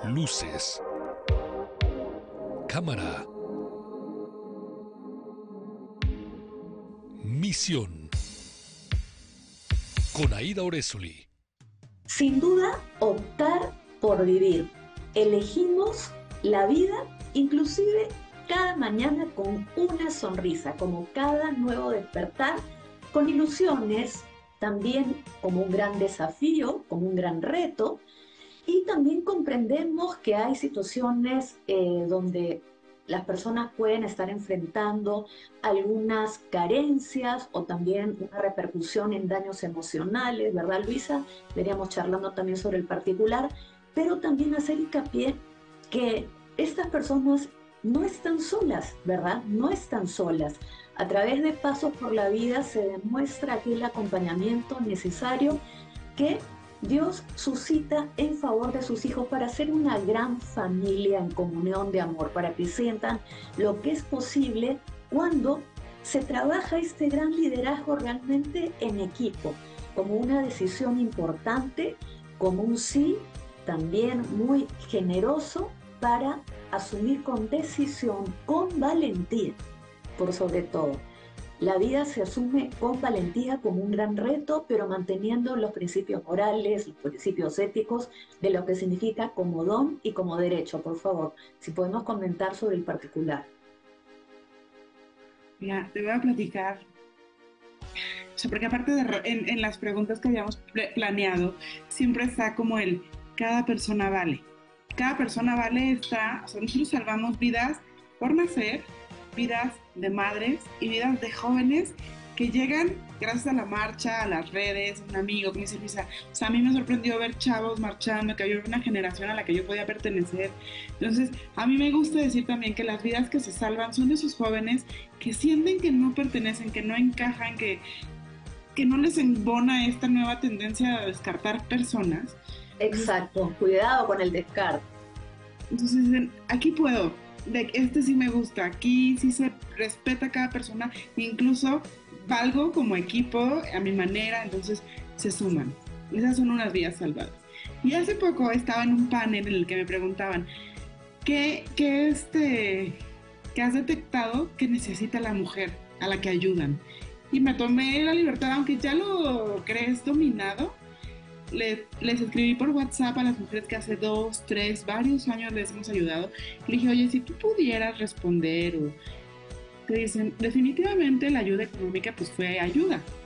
Luces, cámara, misión. Con Aida Orezuli. Sin duda, optar por vivir. Elegimos la vida, inclusive cada mañana con una sonrisa, como cada nuevo despertar, con ilusiones, también como un gran desafío, como un gran reto. Y también comprendemos que hay situaciones donde las personas pueden estar enfrentando algunas carencias o también una repercusión en daños emocionales, ¿verdad, Luisa? Veníamos charlando también sobre el particular, pero también hacer hincapié que estas personas no están solas, ¿verdad? No están solas. A través de Pasos por la Vida se demuestra aquel acompañamiento necesario que Dios suscita en favor de sus hijos para ser una gran familia en comunión de amor, para que sientan lo que es posible cuando se trabaja este gran liderazgo realmente en equipo, como una decisión importante, como un sí también muy generoso para asumir con decisión, con valentía, por sobre todo. La vida se asume con valentía como un gran reto, pero manteniendo los principios morales, los principios éticos de lo que significa como don y como derecho. Por favor, si podemos comentar sobre el particular. Mira, te voy a platicar. O sea, porque aparte en las preguntas que habíamos planeado, siempre está como el cada persona vale. Cada persona vale está, o sea, nosotros salvamos vidas por nacer, vidas de madres y vidas de jóvenes que llegan gracias a la marcha, a las redes, un amigo que me dice Luisa, o sea, a mí me sorprendió ver chavos marchando, que había una generación a la que yo podía pertenecer. Entonces, a mí me gusta decir también que las vidas que se salvan son de esos jóvenes que sienten que no pertenecen, que no encajan, que no les embona esta nueva tendencia a descartar personas. Exacto, cuidado con el descarte. Entonces dicen, aquí puedo, de este sí me gusta, aquí sí se respeta a cada persona, incluso valgo como equipo a mi manera, entonces se suman. Esas son unas vidas salvadas. Y hace poco estaba en un panel en el que me preguntaban, ¿qué has detectado que necesita la mujer a la que ayudan? Y me tomé la libertad, aunque ya lo crees dominado, les escribí por WhatsApp a las mujeres que hace 2, 3, varios años les hemos ayudado. Le dije, oye, si tú pudieras responder, o te dicen, definitivamente la ayuda económica pues fue ayuda,